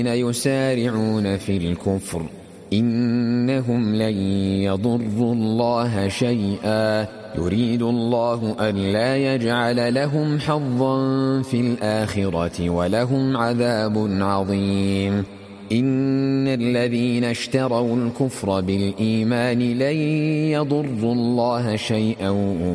يسارعون في الكفر إنهم لن يضروا الله شيئا يريد الله ألا يجعل لهم حظا في الآخرة ولهم عذاب عظيم إن الذين اشتروا الكفر بالإيمان لن يضروا الله شيئا